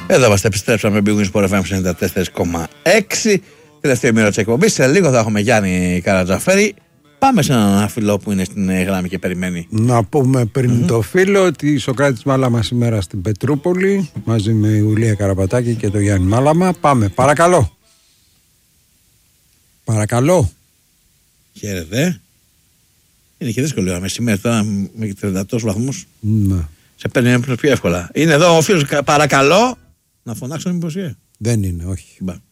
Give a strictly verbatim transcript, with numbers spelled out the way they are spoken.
Εδώ είμαστε, επιστρέψαμε με Big Win Sport εφ εμ ενενήντα τέσσερα κόμμα έξι. Τελευταία μέρα της εκπομπής. Σε λίγο θα έχουμε Γιάννη Καρατζαφέρη. Πάμε σε έναν φίλο που είναι στην γραμμή και περιμένει. Να πούμε πριν mm-hmm. το φίλο ότι η Σοκράτης Μάλαμα σήμερα στην Πετρούπολη μαζί με η Ιουλία Καραπατάκη και το Γιάννη Μάλαμα. Πάμε, παρακαλώ. Παρακαλώ. Χαίρετε. Είναι και δύσκολο να σήμερα τώρα με τριάντα τόσους βαθμούς. Ναι. Σε παίρνει πιο εύκολα. Είναι εδώ ο φίλος, παρακαλώ να φωνάξω μήπως. Δεν είναι, όχι. Μπα.